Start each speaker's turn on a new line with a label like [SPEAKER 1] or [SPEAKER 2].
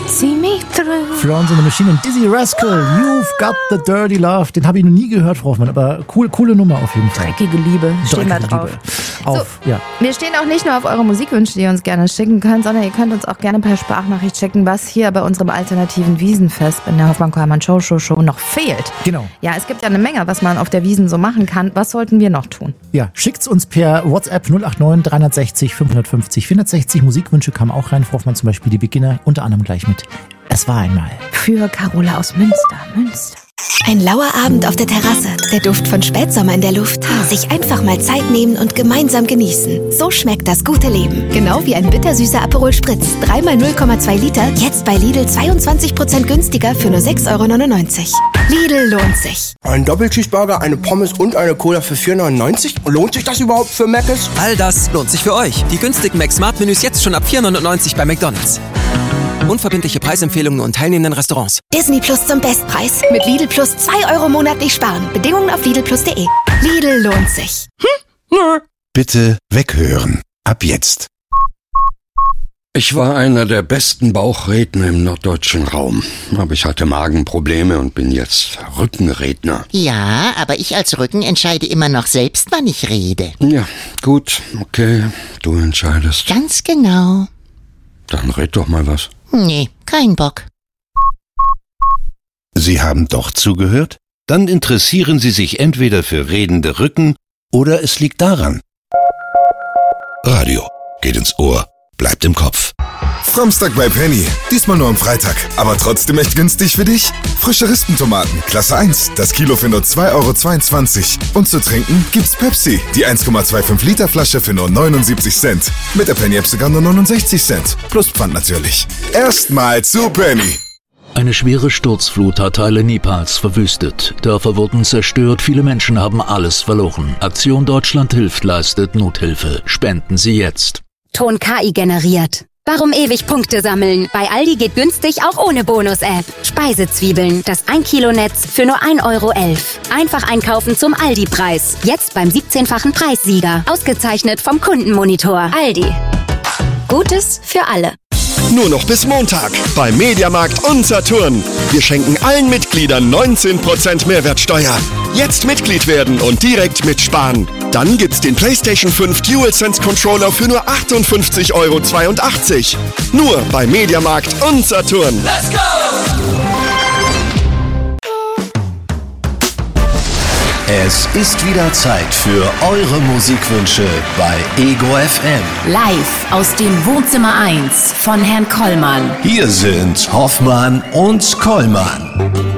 [SPEAKER 1] Zieh mich drin.
[SPEAKER 2] Florence and the Machine und Dizzy Rascal, You've Got the Dirty Love. Den habe ich noch nie gehört, Frau Hoffmann, aber coole Nummer auf jeden Fall.
[SPEAKER 1] Dreckige Liebe, stehen da drauf. Wir stehen auch nicht nur auf eure Musikwünsche, die ihr uns gerne schicken könnt, sondern ihr könnt uns auch gerne per Sprachnachricht schicken, was hier bei unserem alternativen Wiesenfest in der Hoffmann-Kollmann-Show noch fehlt.
[SPEAKER 2] Genau.
[SPEAKER 1] Ja, es gibt ja eine Menge, was man auf der Wiesn so machen kann. Was sollten wir noch tun?
[SPEAKER 2] Ja, schickt's uns per WhatsApp 089 360 550 460. Musikwünsche kamen auch rein, Frau Hoffmann, zum Beispiel die Beginner, unter anderem gleich mit Es war einmal.
[SPEAKER 1] Für Carola aus Münster.
[SPEAKER 3] Ein lauer Abend auf der Terrasse, der Duft von Spätsommer in der Luft. Sich einfach mal Zeit nehmen und gemeinsam genießen. So schmeckt das gute Leben. Genau wie ein bittersüßer Aperol Spritz. 3x 0,2 Liter, jetzt bei Lidl 22% günstiger für nur 6,99 €. Lidl lohnt sich.
[SPEAKER 4] Ein Doppelcheeseburger, eine Pommes und eine Cola für 4,99 €? Lohnt sich das überhaupt für Mc's?
[SPEAKER 5] All das lohnt sich für euch. Die günstigen Mac-Smart-Menüs jetzt schon ab 4,99 € bei McDonald's. Unverbindliche Preisempfehlungen und teilnehmenden Restaurants.
[SPEAKER 3] Disney Plus zum Bestpreis. Mit Lidl Plus 2 € monatlich sparen. Bedingungen auf lidlplus.de. Lidl lohnt sich.
[SPEAKER 6] Bitte weghören. Ab jetzt.
[SPEAKER 7] Ich war einer der besten Bauchredner im norddeutschen Raum. Aber ich hatte Magenprobleme und bin jetzt Rückenredner.
[SPEAKER 8] Ja, aber ich als Rücken entscheide immer noch selbst, wann ich rede.
[SPEAKER 7] Ja, gut, okay, du entscheidest.
[SPEAKER 8] Ganz genau.
[SPEAKER 7] Dann red doch mal was.
[SPEAKER 8] Nee, kein Bock.
[SPEAKER 6] Sie haben doch zugehört? Dann interessieren Sie sich entweder für redende Rücken oder es liegt daran. Radio geht ins Ohr, bleibt im Kopf.
[SPEAKER 9] Samstag bei Penny. Diesmal nur am Freitag. Aber trotzdem echt günstig für dich. Frische Rispentomaten, Klasse 1. Das Kilo für nur 2,22 €. Und zu trinken gibt's Pepsi. Die 1,25 Liter Flasche für nur 79 Cent. Mit der Penny-App sogar nur 69 Cent. Plus Pfand natürlich. Erstmal zu Penny.
[SPEAKER 10] Eine schwere Sturzflut hat Teile Nepals verwüstet. Dörfer wurden zerstört, viele Menschen haben alles verloren. Aktion Deutschland hilft leistet Nothilfe. Spenden Sie jetzt.
[SPEAKER 11] Ton KI generiert. Warum ewig Punkte sammeln? Bei Aldi geht günstig auch ohne Bonus-App. Speisezwiebeln, das 1 Kilo Netz für nur 1,11 €. Einfach einkaufen zum Aldi-Preis. Jetzt beim 17-fachen Preissieger. Ausgezeichnet vom Kundenmonitor. Aldi. Gutes für alle.
[SPEAKER 12] Nur noch bis Montag bei Mediamarkt und Saturn. Wir schenken allen Mitgliedern 19% Mehrwertsteuer. Jetzt Mitglied werden und direkt mitsparen. Dann gibt's den PlayStation 5 DualSense Controller für nur 58,82 €. Nur bei Mediamarkt und Saturn.
[SPEAKER 13] Let's go!
[SPEAKER 6] Es ist wieder Zeit für eure Musikwünsche bei Ego FM.
[SPEAKER 14] Live aus dem Wohnzimmer 1 von Herrn Kollmann.
[SPEAKER 6] Hier sind Hoffmann und Kollmann.